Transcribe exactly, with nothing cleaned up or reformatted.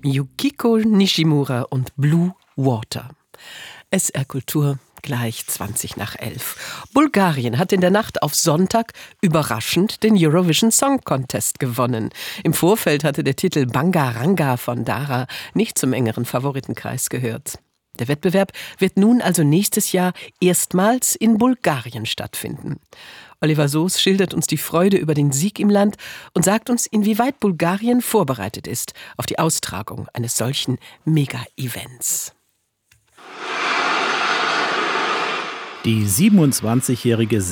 Yukiko Nishimura und Blue Water. S R Kultur gleich zwanzig nach elf. Bulgarien hat in der Nacht auf Sonntag überraschend den Eurovision Song Contest gewonnen. Im Vorfeld hatte der Titel Bangaranga von Dara nicht zum engeren Favoritenkreis gehört. Der Wettbewerb wird nun also nächstes Jahr erstmals in Bulgarien stattfinden. Oliver Soos schildert uns die Freude über den Sieg im Land und sagt uns, inwieweit Bulgarien vorbereitet ist auf die Austragung eines solchen Mega-Events. Die siebenundzwanzigjährige